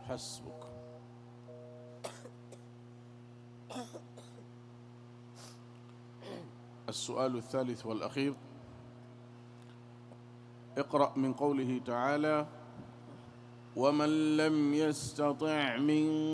حسبك. السؤال الثالث والأخير: اقرأ من قوله تعالى: ومن لم يستطع منكم